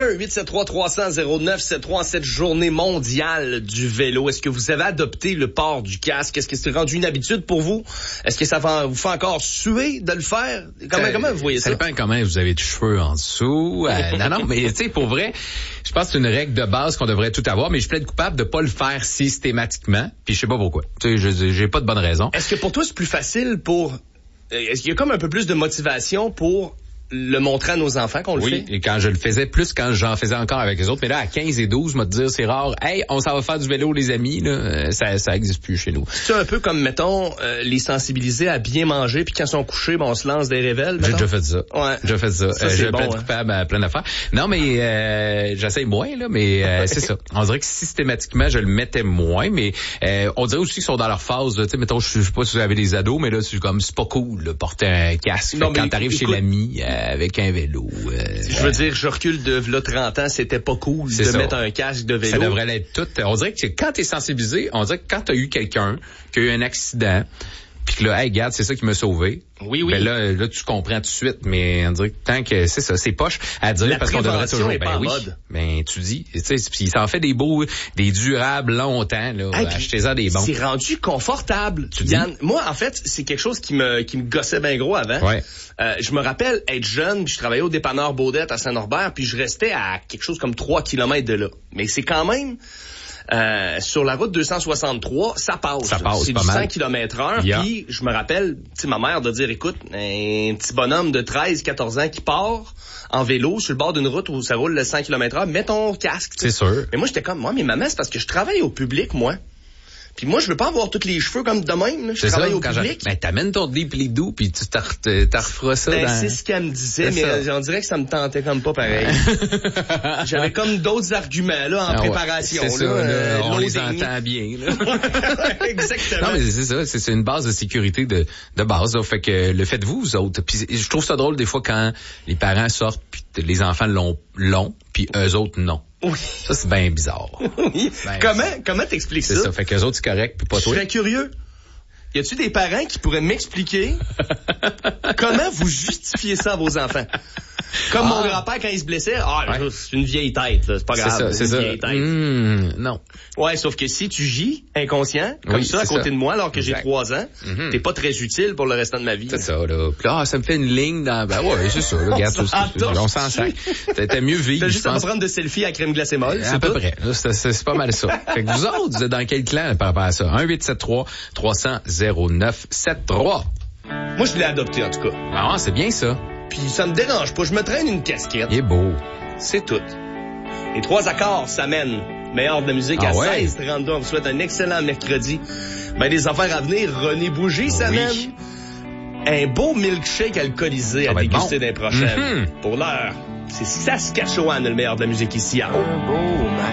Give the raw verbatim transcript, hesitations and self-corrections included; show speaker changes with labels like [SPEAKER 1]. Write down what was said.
[SPEAKER 1] un huit sept trois trois cents zéro neuf sept trois en cette journée mondiale du vélo. Est-ce que vous avez adopté le port du casque? Est-ce que c'est rendu une habitude pour vous? Est-ce que ça vous fait encore suer de le faire? Comment, ça, comment vous voyez ça?
[SPEAKER 2] Ça dépend comment vous avez des cheveux en dessous. Euh, non, non, mais tu sais, pour vrai, je pense que c'est une règle de base qu'on devrait tout avoir, mais je plaide coupable de pas le faire systématiquement, puis je sais pas pourquoi. Tu sais, j'ai pas de bonne raison.
[SPEAKER 1] Est-ce que pour toi, c'est plus facile pour... Est-ce qu'il y a comme un peu plus de motivation pour le montrer à nos enfants qu'on le
[SPEAKER 2] oui,
[SPEAKER 1] fait?
[SPEAKER 2] Oui, et quand je le faisais, plus quand j'en faisais encore avec les autres. Mais là, à quinze et douze, moi, te dire, c'est rare. Hey, on s'en va faire du vélo, les amis, là. Ça, ça existe plus chez nous.
[SPEAKER 1] C'est un peu comme, mettons, euh, les sensibiliser à bien manger, puis quand ils sont couchés, ben, on se lance des révèles.
[SPEAKER 2] J'ai déjà fait ça.
[SPEAKER 1] Ouais.
[SPEAKER 2] J'ai fait ça.
[SPEAKER 1] ça
[SPEAKER 2] euh, je
[SPEAKER 1] bon,
[SPEAKER 2] plaide
[SPEAKER 1] hein.
[SPEAKER 2] coupable à plein d'affaires. Non, mais, euh, j'essaie moins, là, mais, euh, c'est ça. On dirait que systématiquement, je le mettais moins, mais, euh, on dirait aussi qu'ils sont dans leur phase, tu sais, mettons, je sais pas si vous avez des ados, mais là, c'est comme, c'est pas cool, là, porter un casque. Non, quand t'arrives chez l'ami, euh, avec un vélo, Euh,
[SPEAKER 1] je veux dire, je recule de là trente ans, c'était pas cool de
[SPEAKER 2] ça.
[SPEAKER 1] mettre un casque de vélo.
[SPEAKER 2] Ça devrait l'être tout. On dirait que quand t'es sensibilisé, on dirait que quand t'as eu quelqu'un qui a eu un accident, puis que là, hey, regarde, c'est ça qui m'a sauvé.
[SPEAKER 1] Oui, oui.
[SPEAKER 2] Ben là, là, tu comprends tout de suite, mais on dirait que tant que c'est ça, c'est poche à dire
[SPEAKER 1] la
[SPEAKER 2] parce qu'on devrait toujours.
[SPEAKER 1] Est
[SPEAKER 2] Ben
[SPEAKER 1] pas
[SPEAKER 2] oui.
[SPEAKER 1] en mode.
[SPEAKER 2] Ben tu dis, tu sais, puis ça en fait des beaux, des durables longtemps là.
[SPEAKER 1] Hey,
[SPEAKER 2] achetez-en des bons.
[SPEAKER 1] C'est rendu confortable.
[SPEAKER 2] Tu
[SPEAKER 1] Yann,
[SPEAKER 2] dis?
[SPEAKER 1] Moi, en fait, c'est quelque chose qui me qui me gossait bien gros avant.
[SPEAKER 2] Ouais.
[SPEAKER 1] Euh, je me rappelle être jeune, puis je travaillais au dépanneur Baudette à Saint-Norbert, puis je restais à quelque chose comme trois kilomètres de là. Mais c'est quand même. Euh, sur la route deux cent soixante-trois, ça passe.
[SPEAKER 2] Ça passe,
[SPEAKER 1] c'est
[SPEAKER 2] pas
[SPEAKER 1] du
[SPEAKER 2] mal.
[SPEAKER 1] cent kilomètres heure.
[SPEAKER 2] Yeah.
[SPEAKER 1] Puis je me rappelle, tu sais, ma mère de dire, écoute, un petit bonhomme de treize quatorze ans qui part en vélo sur le bord d'une route où ça roule le cent kilomètres heure, mets ton casque.
[SPEAKER 2] C'est sûr.
[SPEAKER 1] Mais moi, j'étais comme, moi, mais maman, c'est parce que je travaille au public, moi. Puis moi, je veux pas avoir tous les cheveux comme de même. Là. Je travaille
[SPEAKER 2] ça,
[SPEAKER 1] au public.
[SPEAKER 2] Je... Ben, t'amènes ton deep doux puis tu t'en referas ça.
[SPEAKER 1] Ben,
[SPEAKER 2] dans...
[SPEAKER 1] c'est ce qu'elle me disait,
[SPEAKER 2] c'est
[SPEAKER 1] mais
[SPEAKER 2] ça.
[SPEAKER 1] on dirait que ça me tentait comme pas pareil. J'avais comme d'autres arguments là en
[SPEAKER 2] ah,
[SPEAKER 1] préparation.
[SPEAKER 2] Ouais, c'est
[SPEAKER 1] là,
[SPEAKER 2] ça, là,
[SPEAKER 1] euh,
[SPEAKER 2] on les
[SPEAKER 1] loading.
[SPEAKER 2] entend bien. Là.
[SPEAKER 1] Exactement.
[SPEAKER 2] Non, mais c'est ça, c'est, c'est une base de sécurité de, de base. Là. Fait que le faites-vous, vous autres. Puis je trouve ça drôle des fois quand les parents sortent puis les enfants l'ont long, puis eux autres non.
[SPEAKER 1] Oui.
[SPEAKER 2] Ça, c'est bien bizarre.
[SPEAKER 1] Oui.
[SPEAKER 2] Ben,
[SPEAKER 1] comment, comment t'expliques ça?
[SPEAKER 2] C'est ça. Fait qu'eux autres, c'est correct, puis pas
[SPEAKER 1] Je
[SPEAKER 2] toi.
[SPEAKER 1] serais curieux. Y a-tu des parents qui pourraient m'expliquer comment vous justifiez ça à vos enfants? Comme ah. mon grand-père, quand il se blessait, ah, ouais. c'est une vieille tête, là, c'est pas grave.
[SPEAKER 2] C'est ça, c'est,
[SPEAKER 1] une
[SPEAKER 2] ça.
[SPEAKER 1] Vieille tête.
[SPEAKER 2] Mmh, non.
[SPEAKER 1] Ouais, sauf que si tu gis inconscient, comme
[SPEAKER 2] oui,
[SPEAKER 1] ça, à côté
[SPEAKER 2] ça.
[SPEAKER 1] de moi, alors que
[SPEAKER 2] exact.
[SPEAKER 1] j'ai trois ans, mm-hmm. t'es pas très utile pour le restant de ma vie.
[SPEAKER 2] C'est là. Ça, là. Puis là, ça me fait une ligne dans... Ben ouais, c'est ça, là. Regarde, on s'en sac. T'as mieux vivre.
[SPEAKER 1] T'as juste à me prendre de selfie à crème glacée molle.
[SPEAKER 2] À peu près. C'est, c'est, c'est pas mal ça. Fait que vous autres, vous êtes dans quel clan par rapport à ça? un huit sept trois trois cents zéro neuf sept trois.
[SPEAKER 1] Moi, je l'ai adopté, en tout cas.
[SPEAKER 2] Ah, c'est bien ça.
[SPEAKER 1] Puis ça me dérange pas. Je me traîne une casquette.
[SPEAKER 2] Il est beau.
[SPEAKER 1] C'est tout. Les trois accords, ça mène. Meilleur de la musique
[SPEAKER 2] ah
[SPEAKER 1] à
[SPEAKER 2] ouais.
[SPEAKER 1] seize trente-deux. On vous souhaite un excellent mercredi. Ben, des affaires à venir. René Bougie, ça
[SPEAKER 2] oui.
[SPEAKER 1] mène. Un beau milkshake alcoolisé à déguster bon. D'un prochain. Mm-hmm. Pour l'heure, c'est Saskatchewan, le meilleur de la musique ici. À...